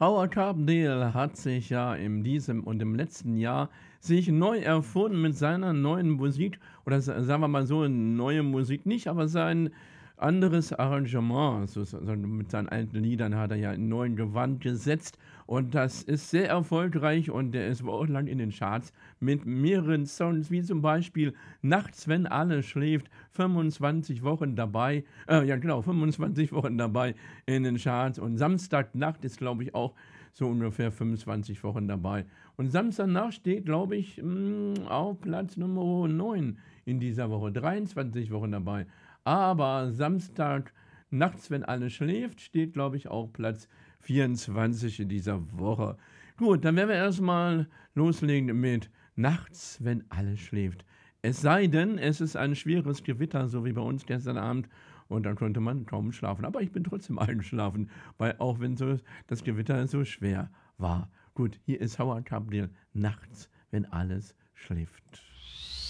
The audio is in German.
Howard Carpendale hat sich ja in diesem und im letzten Jahr sich neu erfunden mit seiner neuen Musik oder sagen wir mal so, neue Musik nicht, aber sein anderes Arrangement, mit seinen alten Liedern hat er ja in neuen Gewand gesetzt und das ist sehr erfolgreich und der ist wochenlang in den Charts mit mehreren Songs, wie zum Beispiel „Nachts, wenn alles schläft", 25 Wochen dabei, ja genau, 25 Wochen dabei in den Charts und Samstagnacht ist, glaube ich, auch so ungefähr 25 Wochen dabei. Und Samstagnacht steht, glaube ich, auf Platz Nummer 9 in dieser Woche, 23 Wochen dabei. Aber Samstag nachts, wenn alles schläft, steht, glaube ich, auch Platz 24 in dieser Woche. Gut, dann werden wir erstmal loslegen mit Nachts, wenn alles schläft. Es sei denn, es ist ein schweres Gewitter, so wie bei uns gestern Abend, und dann konnte man kaum schlafen. Aber ich bin trotzdem eingeschlafen, weil auch wenn so das Gewitter so schwer war. Gut, hier ist Howard Carpendale nachts, wenn alles schläft.